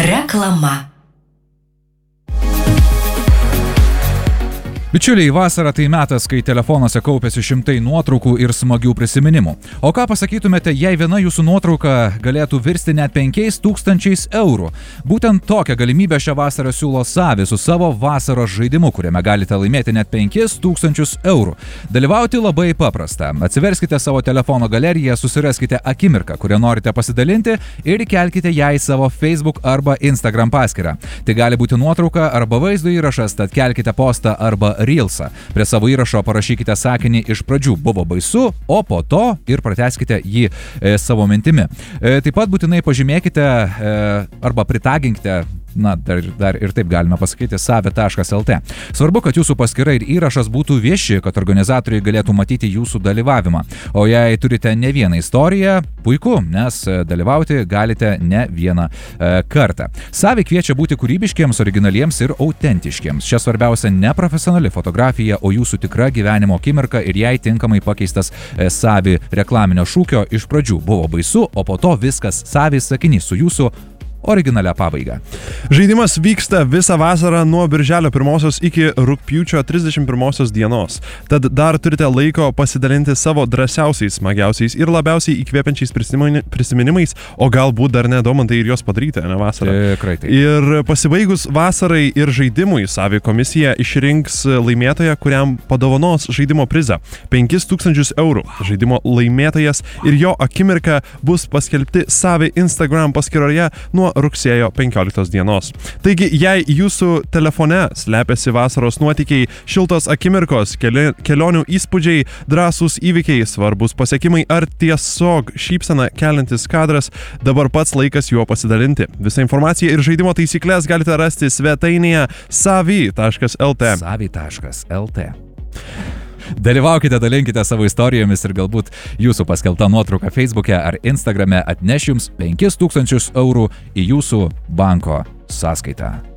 Reklama. Bičiuliai, vasara tai metas, kai telefonuose kaupiasi šimtai nuotraukų ir smagių prisiminimų. O ką pasakytumėte, jei viena jūsų nuotrauka galėtų virsti net 5000 eurų? Būtent tokią galimybę šią vasarą siūlo Savi su savo vasaros žaidimu, kuriame galite laimėti net 5000 eurų. Dalyvauti labai paprasta. Atsiverskite savo telefono galeriją, susiraskite akimirką, kurią norite pasidalinti ir įkelkite ją į savo Facebook arba Instagram paskyrą. Tai gali būti nuotrauka arba vaizdo įrašas, tad kelkite postą arba Reelsą. Prie savo įrašo parašykite sakinį iš pradžių buvo baisu, o po to ir pratęskite jį savo mintimi. Taip pat būtinai pažymėkite arba pritaginkite, dar ir taip galime pasakyti, savi.lt. Svarbu, kad jūsų paskyra ir įrašas būtų vieši, kad organizatoriai galėtų matyti jūsų dalyvavimą. O jei turite ne vieną istoriją, puiku, nes dalyvauti galite ne vieną kartą. Savi kviečia būti kūrybiškiems, originaliems ir autentiškiems. Čia svarbiausia ne profesionali fotografija, o jūsų tikra gyvenimo akimirka ir jai tinkamai pakeistas Savi reklaminio šūkio iš pradžių buvo baisu, o po to viskas Savi sakinys su jūsų originalią pabaigą. Žaidimas vyksta visą vasarą nuo birželio 1 iki rugpjūčio 31 dienos. Tad dar turite laiko pasidalinti savo drąsiausiais, smagiausiais ir labiausiai įkvėpiančiais prisiminimais, o galbūt dar nedomantai ir juos padaryti, ne vasarą. Tikrai taip. Ir pasibaigus vasarai ir žaidimui, Savi komisija išrinks laimėtoją, kuriam padovanos žaidimo prizą – 5000 eurų. Žaidimo laimėtojas ir jo akimirka bus paskelbti Savi Instagram paskyroje nuo rugsėjo 15 dienos. Taigi, jei jūsų telefone slepiasi vasaros nuotykiai, šiltos akimirkos, kelionių įspūdžiai, drąsūs įvykiai, svarbus pasiekimai ar tiesiog šypsena keliantis kadras, dabar pats laikas juo pasidalinti. Visą informaciją ir žaidimo taisyklės galite rasti svetainėje savi.lt. Savi.lt. Dalyvaukite, dalinkite savo istorijomis ir galbūt jūsų paskelbta nuotrauka Facebook'e ar Instagram'e atneš jums 5000 eurų į jūsų banko sąskaitą.